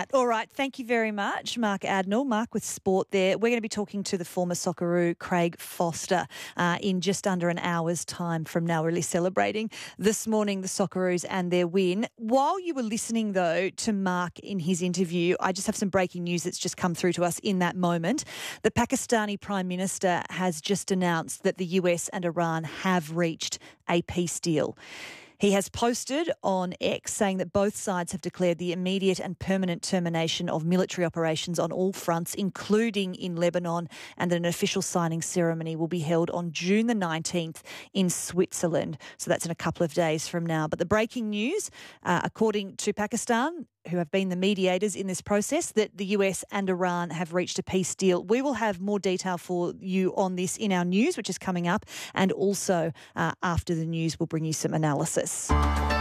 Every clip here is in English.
All right, thank you very much, Mark Adnall. Mark with sport there. We're going to be talking to the former Socceroo, Craig Foster, in just under an hour's time from now, really celebrating this morning the Socceroos and their win. While you were listening, though, to Mark in his interview, I just have some breaking news that's just come through to us in that moment. The Pakistani Prime Minister has just announced that the US and Iran have reached a peace deal. He has posted on X saying that both sides have declared the immediate and permanent termination of military operations on all fronts, including in Lebanon, and that an official signing ceremony will be held on June the 19th in Switzerland. So that's in a couple of days from now. But the breaking news, according to Pakistan, who have been the mediators in this process, that the US and Iran have reached a peace deal. We will have more detail for you on this in our news, which is coming up, and also after the news, we'll bring you some analysis.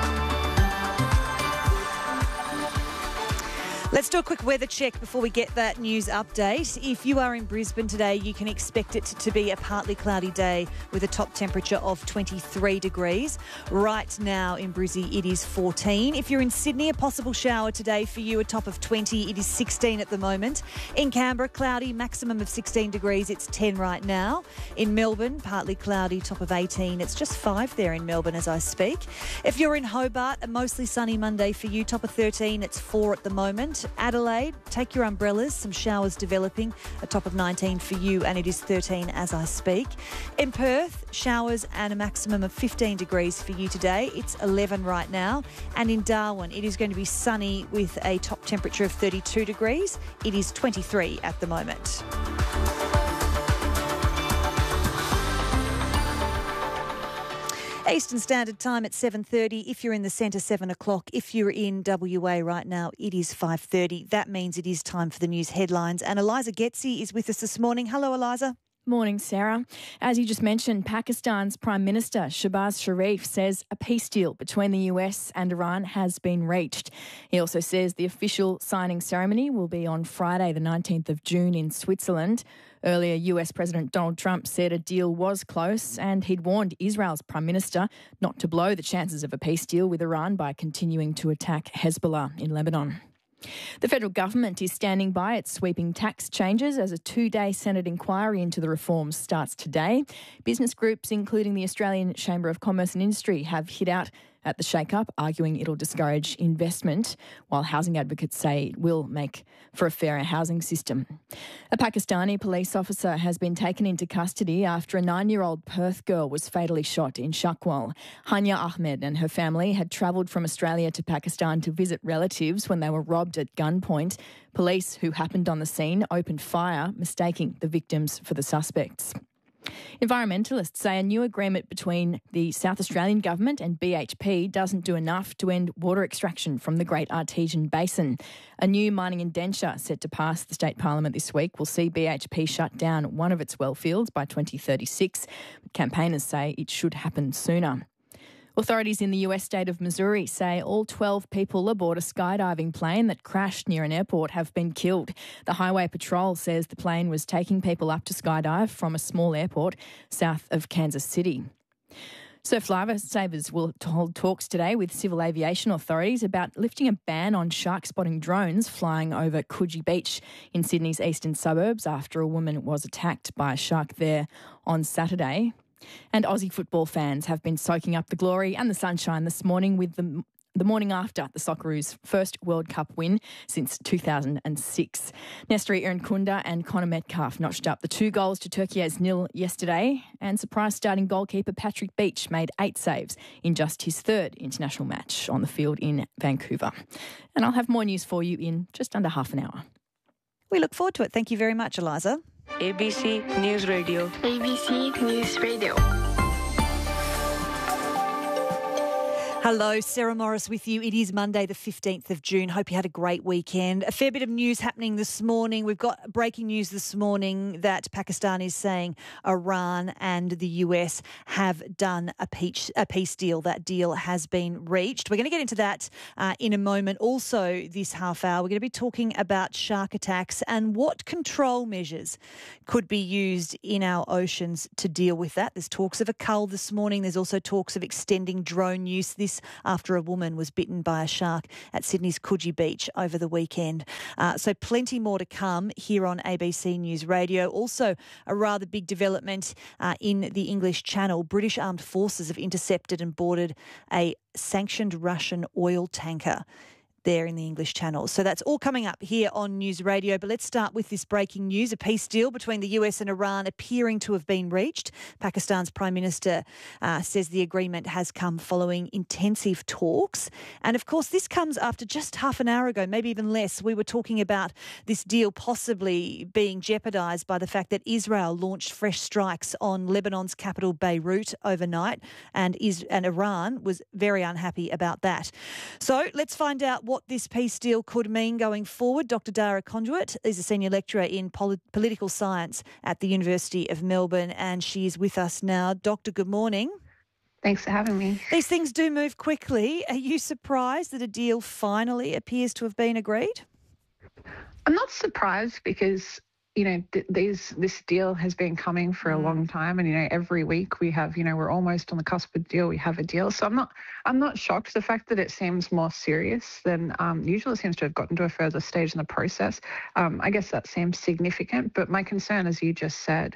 Let's do a quick weather check before we get that news update. If you are in Brisbane today, you can expect it to be a partly cloudy day with a top temperature of 23 degrees. Right now in Brizzy, it is 14. If you're in Sydney, a possible shower today for you, a top of 20. It is 16 at the moment. In Canberra, cloudy, maximum of 16 degrees. It's 10 right now. In Melbourne, partly cloudy, top of 18. It's just 5 there in Melbourne as I speak. If you're in Hobart, a mostly sunny Monday for you, top of 13. It's 4 at the moment. Adelaide, take your umbrellas, some showers developing, a top of 19 for you, and it is 13 as I speak. In Perth, showers and a maximum of 15 degrees for you today. It's 11 right now. And in Darwin, it is going to be sunny with a top temperature of 32 degrees. It is 23 at the moment. Eastern Standard Time at 7:30. If you're in the centre, 7 o'clock. If you're in WA right now, it is 5:30. That means it is time for the news headlines. And Eliza Getzi is with us this morning. Hello, Eliza. Morning, Sarah. As you just mentioned, Pakistan's Prime Minister Shehbaz Sharif says a peace deal between the US and Iran has been reached. He also says the official signing ceremony will be on Friday, the 19th of June in Switzerland. Earlier, US President Donald Trump said a deal was close and he'd warned Israel's Prime Minister not to blow the chances of a peace deal with Iran by continuing to attack Hezbollah in Lebanon. The federal government is standing by its sweeping tax changes as a 2-day Senate inquiry into the reforms starts today. Business groups, including the Australian Chamber of Commerce and Industry, have hit out at the shake-up, arguing it'll discourage investment, while housing advocates say it will make for a fairer housing system. A Pakistani police officer has been taken into custody after a 9-year-old Perth girl was fatally shot in Shakwal. Hania Ahmed and her family had travelled from Australia to Pakistan to visit relatives when they were robbed at gunpoint. Police, who happened on the scene, opened fire, mistaking the victims for the suspects. Environmentalists say a new agreement between the South Australian government and BHP doesn't do enough to end water extraction from the Great Artesian Basin. A new mining indenture set to pass the state parliament this week will see BHP shut down one of its well fields by 2036. Campaigners say it should happen sooner. Authorities in the US state of Missouri say all 12 people aboard a skydiving plane that crashed near an airport have been killed. The Highway Patrol says the plane was taking people up to skydive from a small airport south of Kansas City. Surf lifesavers will hold talks today with civil aviation authorities about lifting a ban on shark spotting drones flying over Coogee Beach in Sydney's eastern suburbs after a woman was attacked by a shark there on Saturday. And Aussie football fans have been soaking up the glory and the sunshine this morning with the morning after the Socceroos' first World Cup win since 2006. Nesteri Irankunda and Connor Metcalfe notched up the 2 goals to Turkey's 0 yesterday, and surprise starting goalkeeper Patrick Beach made 8 saves in just his 3rd international match on the field in Vancouver. And I'll have more news for you in just under half an hour. We look forward to it. Thank you very much, Eliza. ABC News Radio. ABC News Radio. Hello, Sarah Morris with you. It is Monday the 15th of June. Hope you had a great weekend. A fair bit of news happening this morning. We've got breaking news this morning that Pakistan is saying Iran and the US have done a peace deal. That deal has been reached. We're going to get into that in a moment. Also, this half hour, we're going to be talking about shark attacks and what control measures could be used in our oceans to deal with that. There's talks of a cull this morning. There's also talks of extending drone use this police after a woman was bitten by a shark at Sydney's Coogee Beach over the weekend. So plenty more to come here on ABC News Radio. Also, a rather big development in the English Channel. British Armed Forces have intercepted and boarded a sanctioned Russian oil tanker there in the English Channel. So that's all coming up here on News Radio. But let's start with this breaking news. A peace deal between the US and Iran appearing to have been reached. Pakistan's Prime Minister says the agreement has come following intensive talks. And of course, this comes after just half an hour ago, maybe even less, we were talking about this deal possibly being jeopardised by the fact that Israel launched fresh strikes on Lebanon's capital Beirut overnight, and Iran was very unhappy about that. So let's find out what this peace deal could mean going forward. Dr. Dara Conduit is a senior lecturer in political science at the University of Melbourne, and she is with us now. Doctor, good morning. Thanks for having me. These things do move quickly. Are you surprised that a deal finally appears to have been agreed? I'm not surprised because, this deal has been coming for a long time, and every week we have, we're almost on the cusp of a deal. We have a deal, so I'm not shocked. The fact that it seems more serious than usual, it seems to have gotten to a further stage in the process. I guess that seems significant, but my concern, as you just said,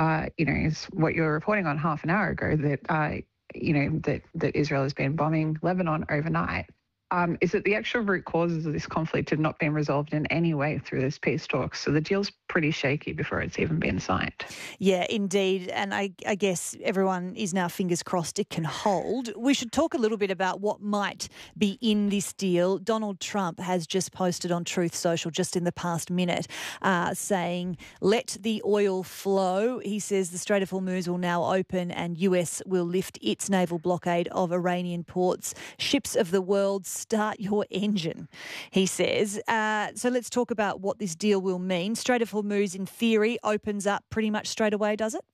is what you were reporting on half an hour ago, that that Israel has been bombing Lebanon overnight. Is that the actual root causes of this conflict have not been resolved in any way through this peace talks. So the deal's pretty shaky before it's even been signed. Yeah, indeed. And I guess everyone is now fingers crossed it can hold. We should talk a little bit about what might be in this deal. Donald Trump has just posted on Truth Social just in the past minute saying, let the oil flow. He says the Strait of Hormuz will now open and US will lift its naval blockade of Iranian ports. Ships of the world, start your engine, he says. So let's talk about what this deal will mean. Strait of Hormuz, in theory, opens up pretty much straight away, does it?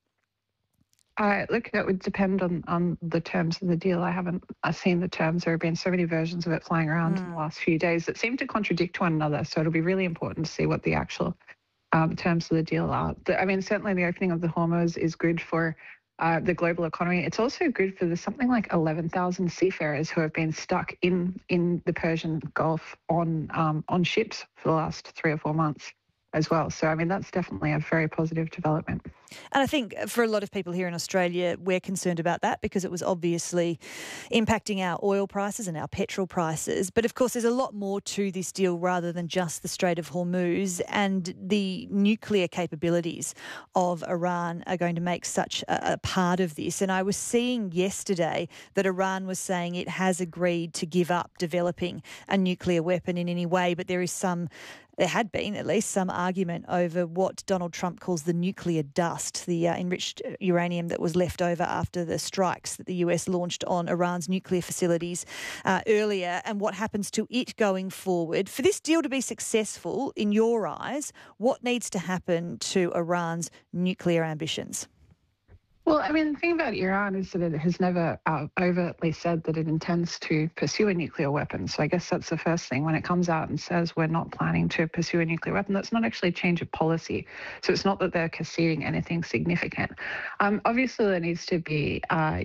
Look, that would depend on the terms of the deal. I haven't seen the terms. There have been so many versions of it flying around in the last few days that seem to contradict one another. So it'll be really important to see what the actual terms of the deal are. Certainly the opening of the Hormuz is good for the global economy. It's also good for something like 11,000 seafarers who have been stuck in the Persian Gulf on ships for the last 3 or 4 months as well. So, that's definitely a very positive development. And I think for a lot of people here in Australia, we're concerned about that because it was obviously impacting our oil prices and our petrol prices. But of course, there's a lot more to this deal rather than just the Strait of Hormuz, and the nuclear capabilities of Iran are going to make such a part of this. And I was seeing yesterday that Iran was saying it has agreed to give up developing a nuclear weapon in any way, but there had been at least some argument over what Donald Trump calls the nuclear dust, the enriched uranium that was left over after the strikes that the US launched on Iran's nuclear facilities earlier, and what happens to it going forward. For this deal to be successful, in your eyes, what needs to happen to Iran's nuclear ambitions? Well, the thing about Iran is that it has never overtly said that it intends to pursue a nuclear weapon. So I guess that's the first thing. When it comes out and says we're not planning to pursue a nuclear weapon, that's not actually a change of policy. So it's not that they're conceding anything significant. Obviously, there needs to be,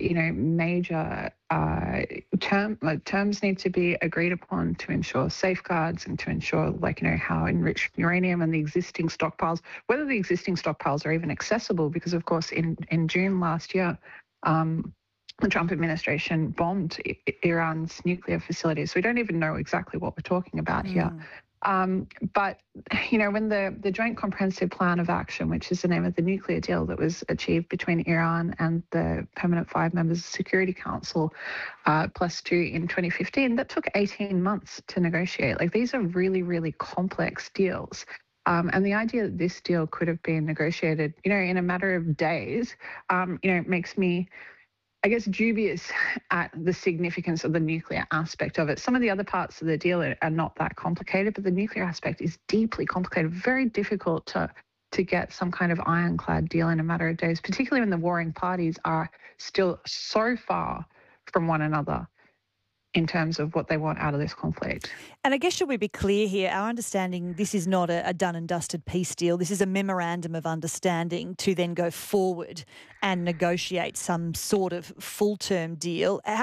major terms need to be agreed upon to ensure safeguards and to ensure, how enriched uranium and the existing stockpiles, whether the existing stockpiles are even accessible, because, of course, in June last year, the Trump administration bombed Iran's nuclear facilities. So we don't even know exactly what we're talking about here. But, when the Joint Comprehensive Plan of Action, which is the name of the nuclear deal that was achieved between Iran and the permanent 5 members of the Security Council, +2 in 2015, that took 18 months to negotiate. These are really, really complex deals. And the idea that this deal could have been negotiated, in a matter of days, makes me, I guess, dubious at the significance of the nuclear aspect of it. Some of the other parts of the deal are not that complicated, but the nuclear aspect is deeply complicated, very difficult to get some kind of ironclad deal in a matter of days, particularly when the warring parties are still so far from one another in terms of what they want out of this conflict. And I guess, should we be clear here, our understanding, this is not a done and dusted peace deal. This is a memorandum of understanding to then go forward and negotiate some sort of full-term deal.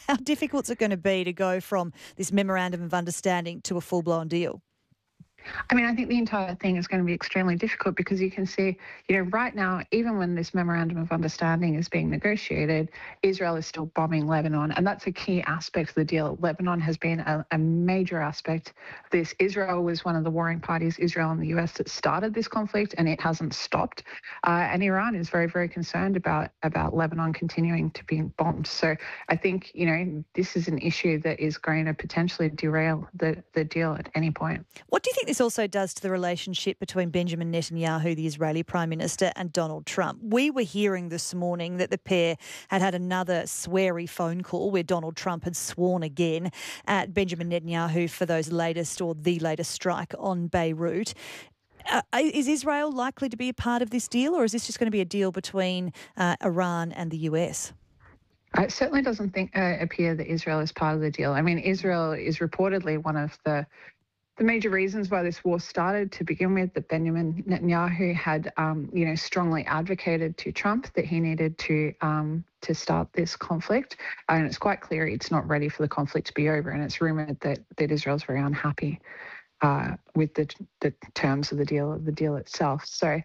How difficult is it going to be to go from this memorandum of understanding to a full-blown deal? I mean, I think the entire thing is going to be extremely difficult because you can see, right now, even when this memorandum of understanding is being negotiated, Israel is still bombing Lebanon. And that's a key aspect of the deal. Lebanon has been a major aspect of this. Israel was one of the warring parties, Israel and the US, that started this conflict, and it hasn't stopped. And Iran is very, very concerned about Lebanon continuing to be bombed. So I think, this is an issue that is going to potentially derail the deal at any point. What do you think this also does to the relationship between Benjamin Netanyahu, the Israeli Prime Minister, and Donald Trump? We were hearing this morning that the pair had another sweary phone call where Donald Trump had sworn again at Benjamin Netanyahu for the latest strike on Beirut. Is Israel likely to be a part of this deal, or is this just going to be a deal between Iran and the US? It certainly doesn't appear that Israel is part of the deal. I mean, Israel is reportedly one of the major reasons why this war started to begin with, that Benjamin Netanyahu had, strongly advocated to Trump that he needed to start this conflict. And it's quite clear it's not ready for the conflict to be over. And it's rumoured that Israel's very unhappy with the terms of the deal itself. So,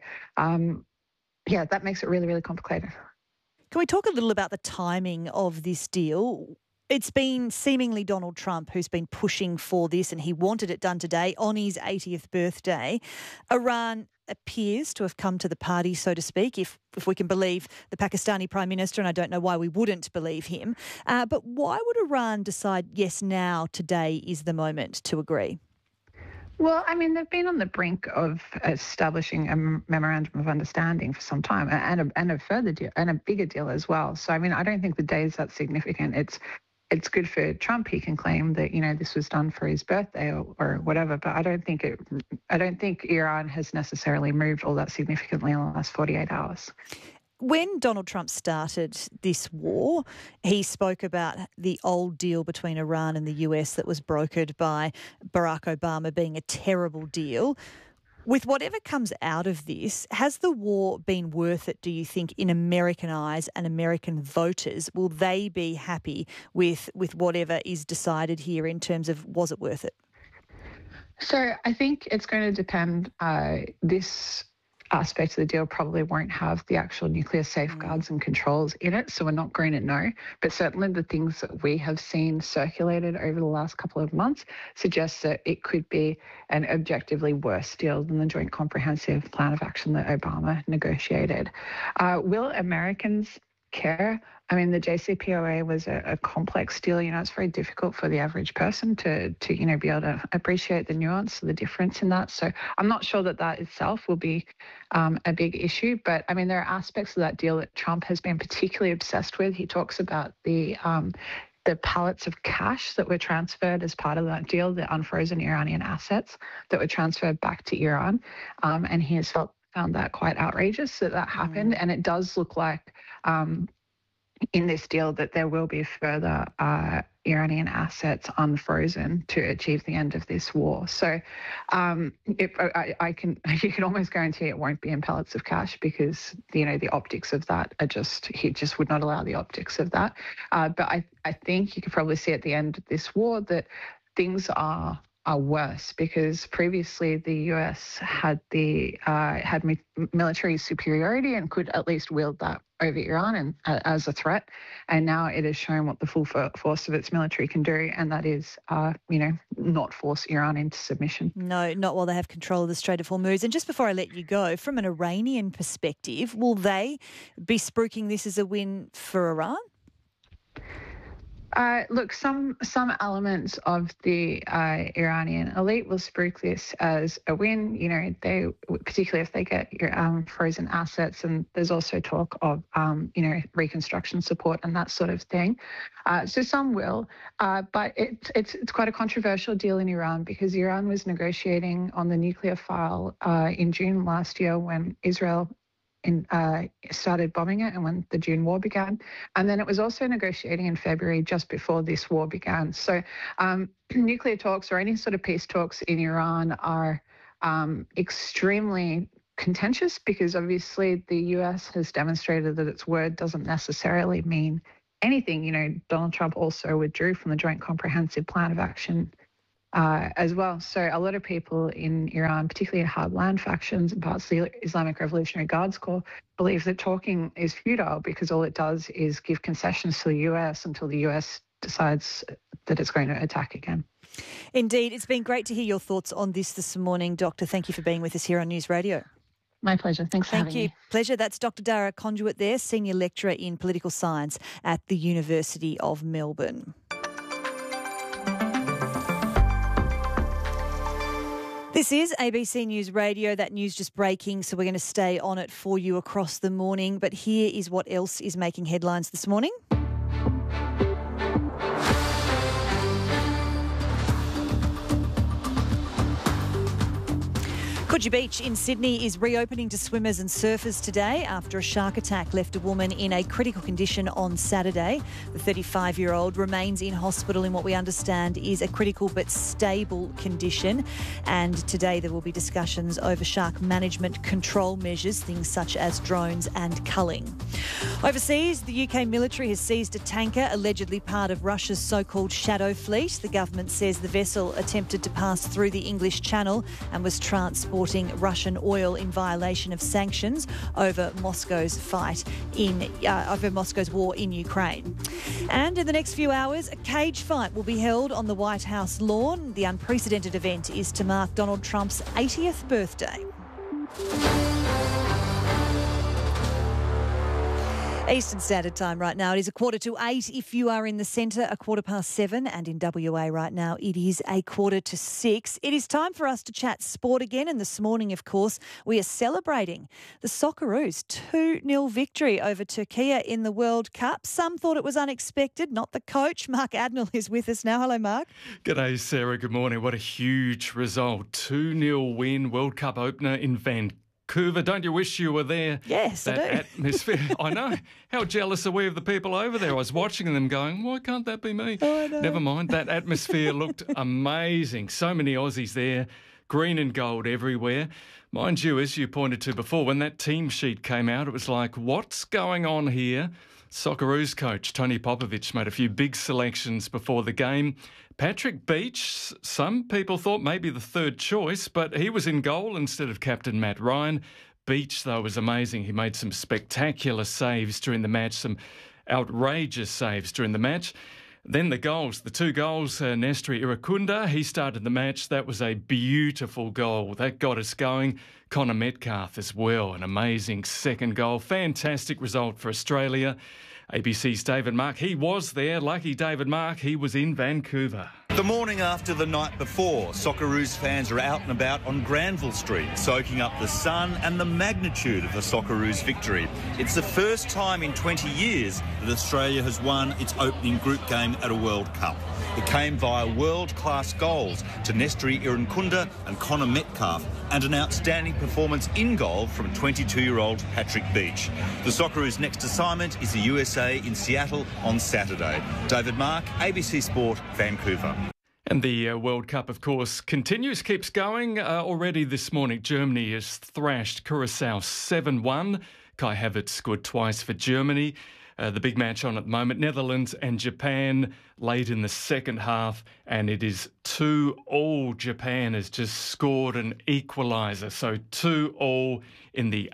that makes it really, really complicated. Can we talk a little about the timing of this deal? It's been seemingly Donald Trump who's been pushing for this, and he wanted it done today on his 80th birthday. Iran appears to have come to the party, so to speak, if we can believe the Pakistani Prime Minister, and I don't know why we wouldn't believe him. But why would Iran decide, yes, now, today is the moment to agree? Well, I mean, they've been on the brink of establishing a memorandum of understanding for some time, and a further deal, and a bigger deal as well. So, I mean, I don't think the day is that significant. It's good for Trump. He can claim that, this was done for his birthday or whatever, but I don't think Iran has necessarily moved all that significantly in the last 48 hours. When Donald Trump started this war, he spoke about the old deal between Iran and the US that was brokered by Barack Obama being a terrible deal. With whatever comes out of this, has the war been worth it, do you think, in American eyes and American voters? Will they be happy with whatever is decided here in terms of was it worth it? So I think it's going to depend. This aspect of the deal probably won't have the actual nuclear safeguards and controls in it, so we're not going to know. But certainly the things that we have seen circulated over the last couple of months suggests that it could be an objectively worse deal than the Joint Comprehensive Plan of Action that Obama negotiated. Will Americans care? I mean, the JCPOA was a complex deal. It's very difficult for the average person to be able to appreciate the nuance, the difference in that. So I'm not sure that itself will be a big issue. But I mean, there are aspects of that deal that Trump has been particularly obsessed with. He talks about the pallets of cash that were transferred as part of that deal, the unfrozen Iranian assets that were transferred back to Iran. And he has found that quite outrageous that happened. And it does look like in this deal that there will be further Iranian assets unfrozen to achieve the end of this war. So you can almost guarantee it won't be in pellets of cash because, the optics of that he just would not allow the optics of that. But I think you could probably see at the end of this war that things are worse because previously the US had military superiority and could at least wield that over Iran and as a threat, and now it has shown what the full force of its military can do, and that is, not force Iran into submission. No, not while they have control of the Strait of Hormuz. And just before I let you go, from an Iranian perspective, will they be spruiking this as a win for Iran? Look, some elements of the Iranian elite will spruik this as a win. They particularly if they get frozen assets, and there's also talk of reconstruction support and that sort of thing. So some will, but it's quite a controversial deal in Iran because Iran was negotiating on the nuclear file in June last year when Israel started bombing it and when the June war began. And then it was also negotiating in February just before this war began. So nuclear talks or any sort of peace talks in Iran are extremely contentious because obviously the US has demonstrated that its word doesn't necessarily mean anything, Donald Trump also withdrew from the Joint Comprehensive Plan of Action as well. So a lot of people in Iran, particularly hardline factions and parts of the Islamic Revolutionary Guards Corps, believe that talking is futile because all it does is give concessions to the US until the US decides that it's going to attack again. Indeed. It's been great to hear your thoughts on this morning, Doctor. Thank you for being with us here on News Radio. My pleasure. Thanks for having me. Pleasure. That's Dr. Dara Conduit there, Senior Lecturer in Political Science at the University of Melbourne. This is ABC News Radio. That news just breaking, so we're going to stay on it for you across the morning. But here is what else is making headlines this morning. Coogee Beach in Sydney is reopening to swimmers and surfers today after a shark attack left a woman in a critical condition on Saturday. The 35-year-old remains in hospital in what we understand is a critical but stable condition. And today there will be discussions over shark management control measures, things such as drones and culling. Overseas, the UK military has seized a tanker allegedly part of Russia's so-called shadow fleet. The government says the vessel attempted to pass through the English Channel and was transporting Russian oil in violation of sanctions over Moscow's war in Ukraine. And in the next few hours, a cage fight will be held on the White House lawn. The unprecedented event is to mark Donald Trump's 80th birthday. Eastern Standard Time right now. It is 7:45 if you are in the centre, 7:15, and in WA right now it is 5:45. It is time for us to chat sport again, and this morning, of course, we are celebrating the Socceroos' 2-0 victory over Turkey in the World Cup. Some thought it was unexpected, not the coach. Mark Adnell is with us now. Hello, Mark. G'day, Sarah. Good morning. What a huge result. 2-0 win, World Cup opener in Vancouver. Don't you wish you were there? Yes, I do. That atmosphere. I know. How jealous are we of the people over there? I was watching them going, why can't that be me? Oh, I know. Never mind. That atmosphere looked amazing. So many Aussies there, green and gold everywhere. Mind you, as you pointed to before, when that team sheet came out, it was like, what's going on here? Socceroos coach Tony Popovic made a few big selections before the game. Patrick Beach, some people thought maybe the third choice, but he was in goal instead of captain Matt Ryan. Beach, though, was amazing. He made some spectacular saves during the match, some outrageous saves during the match. Then the goals, the two goals, Nestor Irukunda, he started the match. That was a beautiful goal. That got us going. Connor Metcalf as well, an amazing second goal. Fantastic result for Australia. ABC's David Mark, he was there. Lucky David Mark, he was in Vancouver. The morning after the night before, Socceroos fans are out and about on Granville Street, soaking up the sun and the magnitude of the Socceroos victory. It's the first time in 20 years that Australia has won its opening group game at a World Cup. It came via world-class goals to Nestor Irukunda and Connor Metcalf, and an outstanding performance in goal from 22-year-old Patrick Beach. The Socceroos' next assignment is the USA in Seattle on Saturday. David Mark, ABC Sport, Vancouver. And the World Cup, of course, continues, keeps going. Already this morning, Germany has thrashed Curaçao 7-1. Kai Havertz scored twice for Germany. The big match on at the moment, Netherlands and Japan late in the second half, and it is 2-2. Japan has just scored an equaliser, so 2-2 in the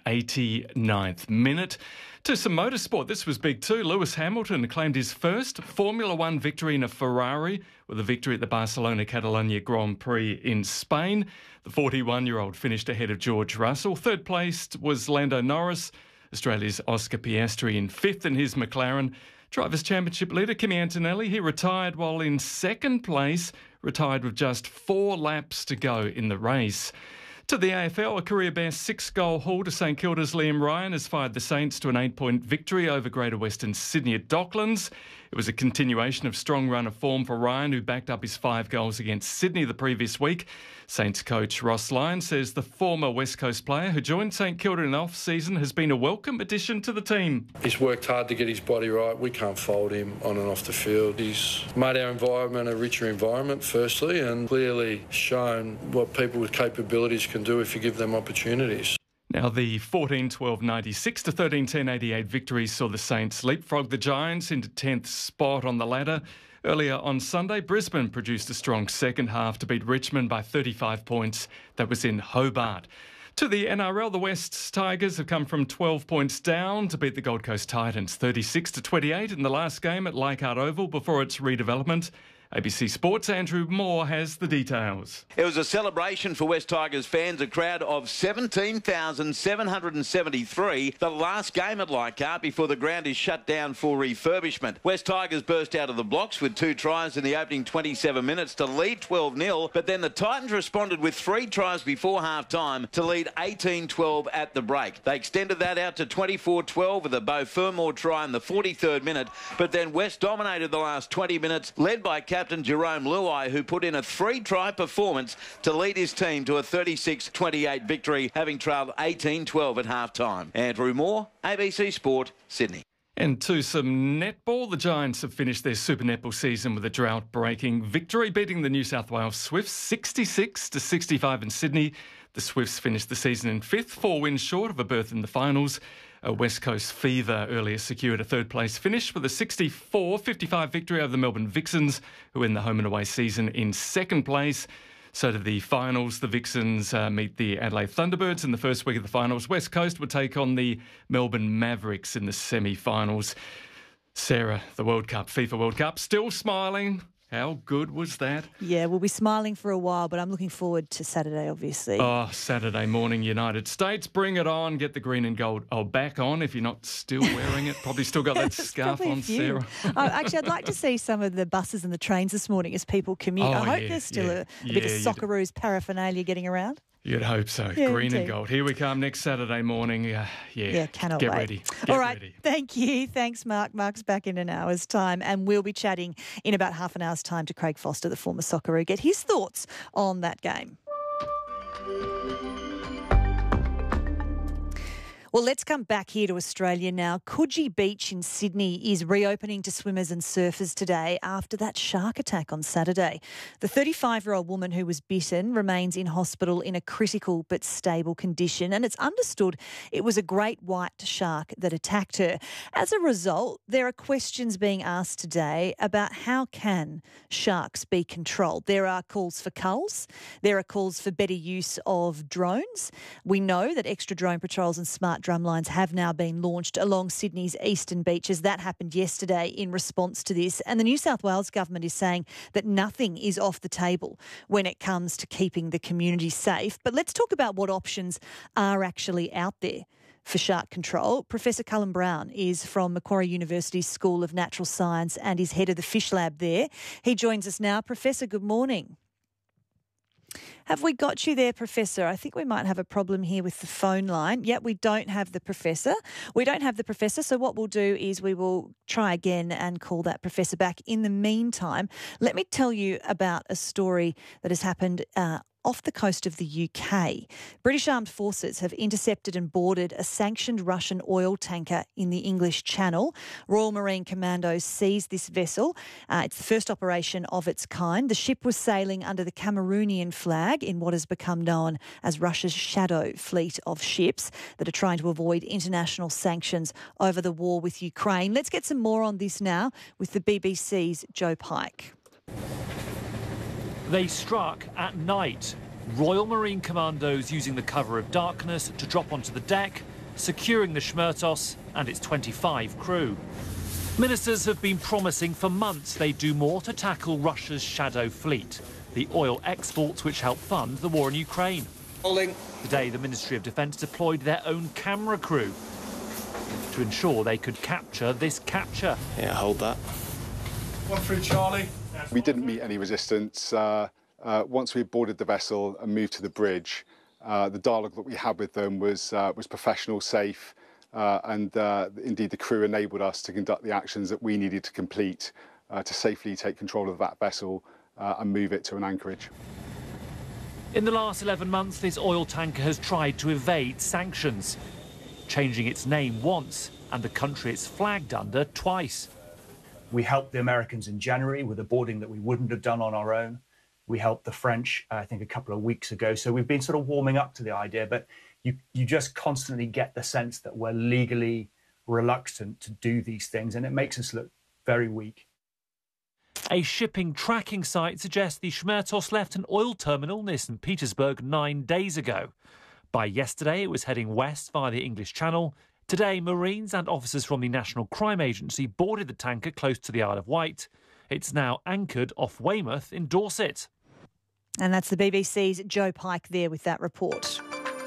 89th minute. To some motorsport, this was big too. Lewis Hamilton claimed his first Formula One victory in a Ferrari with a victory at the Barcelona Catalonia Grand Prix in Spain. The 41-year-old finished ahead of George Russell. Third placed was Lando Norris. Australia's Oscar Piastri in fifth in his McLaren. Drivers' Championship leader Kimi Antonelli, he retired while in second place, retired with just 4 laps to go in the race. To the AFL, a career-best 6-goal haul to St Kilda's Liam Ryan has fired the Saints to an 8-point victory over Greater Western Sydney at Docklands. It was a continuation of strong run of form for Ryan, who backed up his 5 goals against Sydney the previous week. Saints coach Ross Lyon says the former West Coast player who joined St Kilda in the off-season has been a welcome addition to the team. He's worked hard to get his body right. We can't fault him on and off the field. He's made our environment a richer environment, firstly, and clearly shown what people with capabilities can do if you give them opportunities. Now, the 14-12-96 to 13-10-88 victory saw the Saints leapfrog the Giants into 10th spot on the ladder. Earlier on Sunday, Brisbane produced a strong second half to beat Richmond by 35 points. That was in Hobart. To the NRL, the Wests Tigers have come from 12 points down to beat the Gold Coast Titans 36-28 in the last game at Leichhardt Oval before its redevelopment. ABC Sports' Andrew Moore has the details. It was a celebration for West Tigers fans, a crowd of 17,773. The last game at Leichhardt before the ground is shut down for refurbishment. West Tigers burst out of the blocks with 2 tries in the opening 27 minutes to lead 12-0, but then the Titans responded with 3 tries before half-time to lead 18-12 at the break. They extended that out to 24-12 with a Beau Fermor try in the 43rd minute, but then West dominated the last 20 minutes, led by captain Jerome Luai, who put in a 3-try performance to lead his team to a 36-28 victory, having trailed 18-12 at half-time. Andrew Moore, ABC Sport, Sydney. And to some netball, the Giants have finished their Super Netball season with a drought-breaking victory, beating the New South Wales Swifts 66-65 in Sydney. The Swifts finished the season in 5th, 4 wins short of a berth in the finals. West Coast Fever earlier secured a third-place finish with a 64-55 victory over the Melbourne Vixens, who in the home and away season in second place. So to the finals, the Vixens meet the Adelaide Thunderbirds in the first week of the finals. West Coast would take on the Melbourne Mavericks in the semi-finals. Sarah, the World Cup, FIFA World Cup, still smiling. How good was that? Yeah, we'll be smiling for a while, but I'm looking forward to Saturday, obviously. Oh, Saturday morning, United States. Bring it on. Get the green and gold back on if you're not still wearing it. Probably still got that scarf on, Sarah. Actually, I'd like to see some of the buses and the trains this morning as people commute. I hope there's still a bit of Socceroos paraphernalia getting around. You'd hope so. Yeah, green indeed. and gold. Here we come next Saturday morning. Cannot get wait. ready. All right, ready. Thank you. Thanks, Mark. Mark's back in an hour's time, and we'll be chatting in about half an hour's time to Craig Foster, the former Socceroo, get his thoughts on that game. Well, let's come back here to Australia now. Coogee Beach in Sydney is reopening to swimmers and surfers today after that shark attack on Saturday. The 35-year-old woman who was bitten remains in hospital in a critical but stable condition, and it's understood it was a great white shark that attacked her. As a result, there are questions being asked today about how can sharks be controlled. There are calls for culls. There are calls for better use of drones. We know that extra drone patrols and smart drumlines have now been launched along Sydney's eastern beaches. That happened yesterday in response to this. And the New South Wales government is saying that nothing is off the table when it comes to keeping the community safe. But let's talk about what options are actually out there for shark control. Professor Cullen Brown is from Macquarie University's School of Natural Science and is head of the Fish Lab there. He joins us now. Professor, good morning. Have we got you there, Professor? I think we might have a problem here with the phone line. Yep, we don't have the Professor. So what we'll do is we will try again and call that Professor back. In the meantime, let me tell you about a story that has happened off the coast of the UK. British Armed Forces have intercepted and boarded a sanctioned Russian oil tanker in the English Channel. Royal Marine Commandos seized this vessel. It's the first operation of its kind. The ship was sailing under the Cameroonian flag in what has become known as Russia's shadow fleet of ships that are trying to avoid international sanctions over the war with Ukraine. Let's get some more on this now with the BBC's Joe Pike. They struck at night. Royal Marine Commandos using the cover of darkness to drop onto the deck, securing the Schmertos and its 25 crew. Ministers have been promising for months they'd do more to tackle Russia's shadow fleet, the oil exports which help fund the war in Ukraine. Today, the Ministry of Defence deployed their own camera crew to ensure they could capture this capture. Yeah, hold that. One through Charlie. We didn't meet any resistance. Once we boarded the vessel and moved to the bridge, the dialogue that we had with them was professional, safe, and indeed the crew enabled us to conduct the actions that we needed to complete to safely take control of that vessel and move it to an anchorage. In the last 11 months, this oil tanker has tried to evade sanctions, changing its name once and the country it's flagged under twice. We helped the Americans in January with a boarding that we wouldn't have done on our own. We helped the French, I think, a couple of weeks ago. So we've been sort of warming up to the idea, but you just constantly get the sense that we're legally reluctant to do these things, and it makes us look very weak. A shipping tracking site suggests the Schmertos left an oil terminal near St. Petersburg 9 days ago. By yesterday, it was heading west via the English Channel. Today, Marines and officers from the National Crime Agency boarded the tanker close to the Isle of Wight. It's now anchored off Weymouth in Dorset. And that's the BBC's Joe Pike there with that report.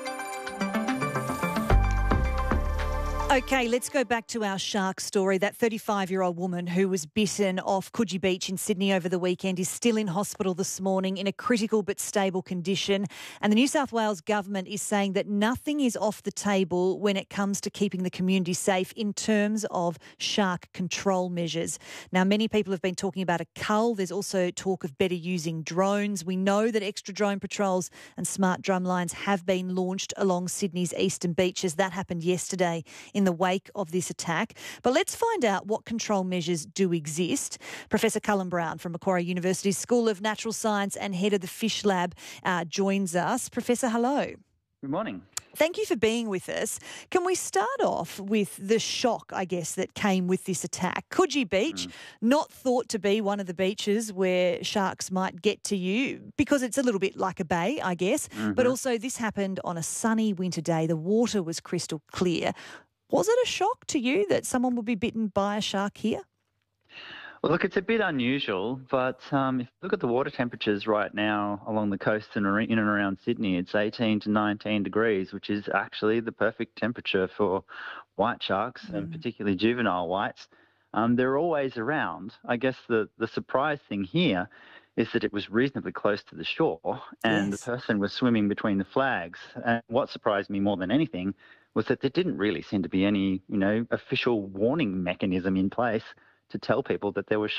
OK, let's go back to our shark story. That 35-year-old woman who was bitten off Coogee Beach in Sydney over the weekend is still in hospital this morning in a critical but stable condition. And the New South Wales government is saying that nothing is off the table when it comes to keeping the community safe in terms of shark control measures. Now, many people have been talking about a cull. There's also talk of better using drones. We know that extra drone patrols and smart drum lines have been launched along Sydney's eastern beaches. That happened yesterday in the wake of this attack. But let's find out what control measures do exist. Professor Cullen Brown from Macquarie University's School of Natural Science and head of the Fish Lab joins us. Professor, hello. Good morning. Thank you for being with us. Can we start off with the shock, I guess, that came with this attack? Coogee Beach, not thought to be one of the beaches where sharks might get to you because it's a little bit like a bay, I guess. But also this happened on a sunny winter day. The water was crystal clear. Was it a shock to you that someone would be bitten by a shark here? Well, look, it's a bit unusual, but if you look at the water temperatures right now along the coast and in and around Sydney, it's 18 to 19 degrees, which is actually the perfect temperature for white sharks and particularly juvenile whites. They're always around. I guess the surprise thing here is that it was reasonably close to the shore and the person was swimming between the flags. And what surprised me more than anything was that there didn't really seem to be any, official warning mechanism in place to tell people that there was.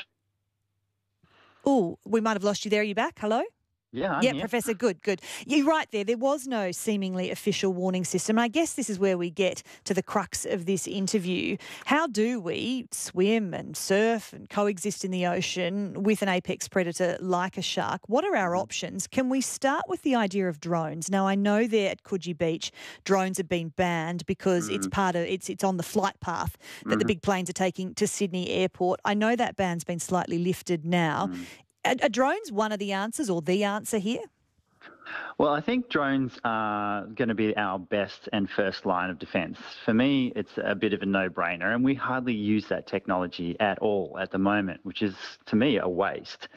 Oh, we might have lost you there. Are you back? Hello? Yeah, yeah, Professor, good. You're right there. There was no seemingly official warning system. And I guess this is where we get to the crux of this interview. How do we swim and surf and coexist in the ocean with an apex predator like a shark? What are our options? Can we start with the idea of drones? Now, I know there at Coogee Beach, drones have been banned because it's on the flight path that the big planes are taking to Sydney Airport. I know that ban's been slightly lifted now. Are drones one of the answers or the answer here? Well, I think drones are going to be our best and first line of defence. For me, it's a bit of a no-brainer, and we hardly use that technology at all at the moment, which is, to me, a waste.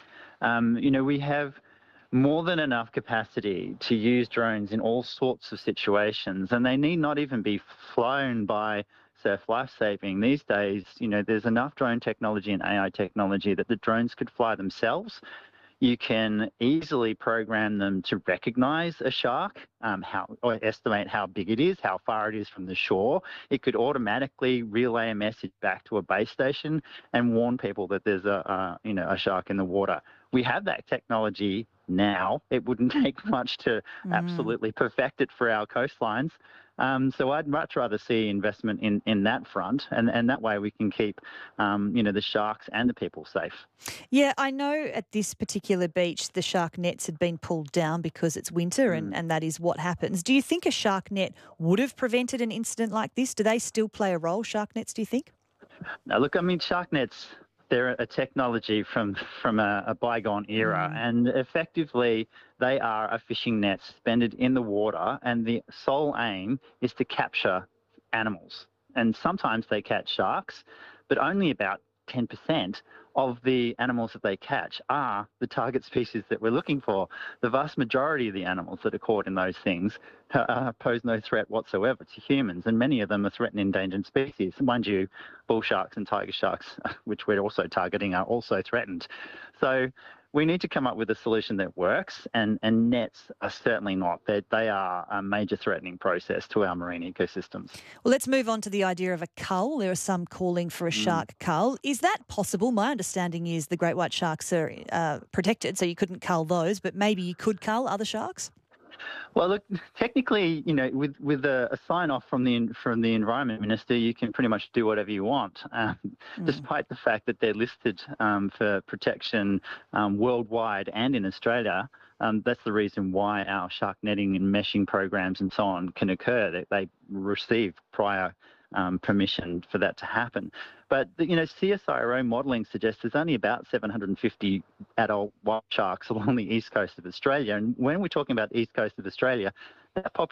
We have more than enough capacity to use drones in all sorts of situations, and they need not even be flown by Surf Lifesaving. These days, there's enough drone technology and AI technology that the drones could fly themselves. You can easily program them to recognise a shark, or estimate how big it is, how far it is from the shore. It could automatically relay a message back to a base station and warn people that there's a shark in the water. We have that technology now. It wouldn't take much to absolutely perfect it for our coastlines. So I'd much rather see investment in that front, and that way we can keep, the sharks and the people safe. Yeah, I know at this particular beach the shark nets had been pulled down because it's winter and that is what happens. Do you think a shark net would have prevented an incident like this? Do they still play a role, shark nets, do you think? Now, look, shark nets, they're a technology from a bygone era, and effectively they are a fishing net suspended in the water, and the sole aim is to capture animals. And sometimes they catch sharks, but only about 10% of the animals that they catch are the target species that we're looking for. The vast majority of the animals that are caught in those things pose no threat whatsoever to humans, and many of them are threatened endangered species. Mind you, bull sharks and tiger sharks, which we're also targeting, are also threatened. So we need to come up with a solution that works, and nets are certainly not. They are a major threatening process to our marine ecosystems. Well, let's move on to the idea of a cull. There are some calling for a shark cull. Is that possible? My understanding is the great white sharks are protected, so you couldn't cull those, but maybe you could cull other sharks? Well, look, technically, with a sign-off from the Environment Minister, you can pretty much do whatever you want, despite the fact that they're listed for protection worldwide and in Australia. That's the reason why our shark netting and meshing programs and so on can occur. They receive prior permission for that to happen. But, CSIRO modelling suggests there's only about 750 adult wild sharks along the east coast of Australia. And when we're talking about the east coast of Australia, that